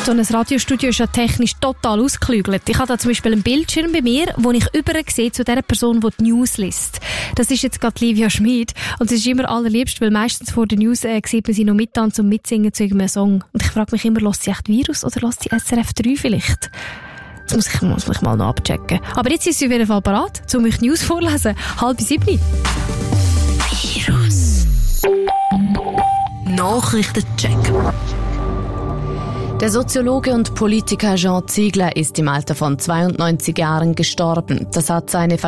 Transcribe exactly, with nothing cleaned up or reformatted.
So ein Radiostudio ist ja technisch total ausgeklügelt. Ich habe da zum Beispiel einen Bildschirm bei mir, wo ich über sehe zu der Person, die die News liest. Das ist jetzt gerade Livia Schmid. Und es ist immer allerliebst, weil meistens vor der News äh, sieht man sie noch mittanzen und mitsingen zu irgendeinem Song. Und ich frage mich immer, lässt sie echt Virus oder lässt sie S R F drei vielleicht? Das muss ich, muss ich mal noch abchecken. Aber jetzt ist sie auf jeden Fall bereit, um euch News vorzulesen. Halb sieben. Virus. Nachrichtencheck. Der Soziologe und Politiker Jean Ziegler ist im Alter von zweiundneunzig Jahren gestorben. Das hat seine